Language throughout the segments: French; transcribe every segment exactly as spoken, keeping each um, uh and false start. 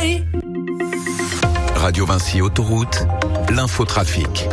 day. Radio Vinci Autoroute, l'infotrafic.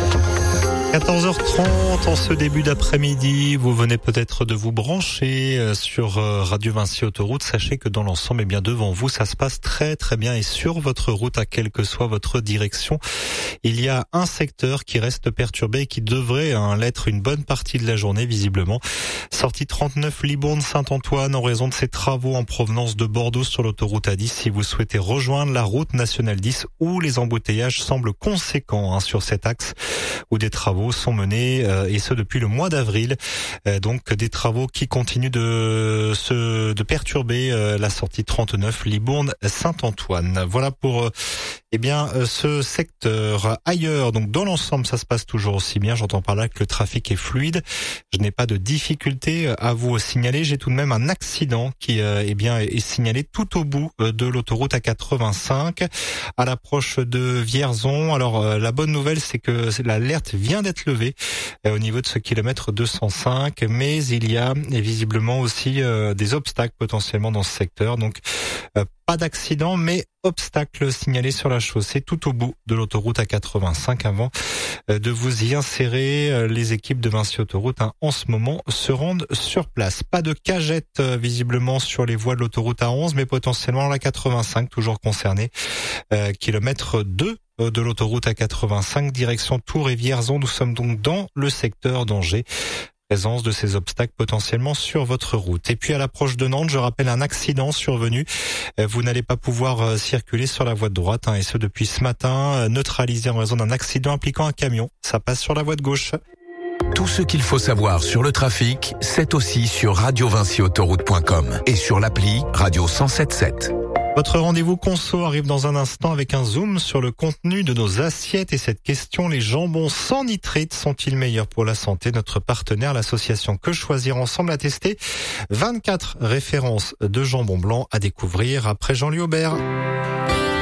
quatorze heures trente en ce début d'après-midi, vous venez peut-être de vous brancher sur Radio Vinci Autoroute. Sachez que dans l'ensemble, eh bien devant vous, ça se passe très très bien et sur votre route, à quelle que soit votre direction, il y a un secteur qui reste perturbé et qui devrait hein, l'être une bonne partie de la journée visiblement. Sortie trente-neuf Libourne-Saint-Antoine en raison de ces travaux en provenance de Bordeaux sur l'autoroute A dix. Si vous souhaitez rejoindre la route nationale dix où les embouteillages semblent conséquents hein, sur cet axe où des travaux sont menés euh, et ce depuis le mois d'avril. Euh, donc des travaux qui continuent de se de perturber euh, la sortie trente-neuf Libourne-Saint-Antoine. Voilà pour euh, eh bien euh, ce secteur. Ailleurs, donc dans l'ensemble, ça se passe toujours aussi bien. J'entends par là que le trafic est fluide. Je n'ai pas de difficulté à vous signaler. J'ai tout de même un accident qui euh, eh bien est signalé tout au bout de l'autoroute A quatre-vingt-cinq à l'approche de Vierzon. Alors euh, la bonne nouvelle, c'est que l'alerte vient d'être levée euh, au niveau de ce kilomètre deux cent cinq, mais il y a et visiblement aussi euh, des obstacles potentiellement dans ce secteur. Donc euh, pas d'accident, mais obstacle signalé sur la chaussée tout au bout de l'autoroute A quatre-vingt-cinq avant euh, de vous y insérer. Euh, les équipes de Vinci Autoroute hein, en ce moment se rendent sur place. Pas de cagette euh, visiblement sur les voies de l'autoroute A onze, mais potentiellement la quatre-vingt-cinq toujours concernée. Euh, kilomètre deux de l'autoroute A quatre-vingt-cinq, direction Tours et Vierzon. Nous sommes donc dans le secteur d'Angers. Présence de ces obstacles potentiellement sur votre route. Et puis à l'approche de Nantes, je rappelle un accident survenu. Vous n'allez pas pouvoir circuler sur la voie de droite, hein, et ce depuis ce matin, neutralisé en raison d'un accident impliquant un camion. Ça passe sur la voie de gauche. Tout ce qu'il faut savoir sur le trafic, c'est aussi sur radio vinci autoroute point com et sur l'appli Radio cent sept sept. Votre rendez-vous conso arrive dans un instant avec un zoom sur le contenu de nos assiettes et cette question, les jambons sans nitrite sont-ils meilleurs pour la santé? Notre partenaire, l'association Que Choisir Ensemble, a testé vingt-quatre références de jambon blanc à découvrir après Jean-Louis Aubert.